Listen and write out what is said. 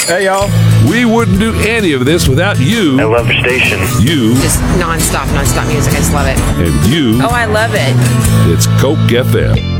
Hey, y'all. We wouldn't do any of this without you. I love your station. You. Just nonstop music. I just love it. And you. Oh, I love it. It's Coke FM.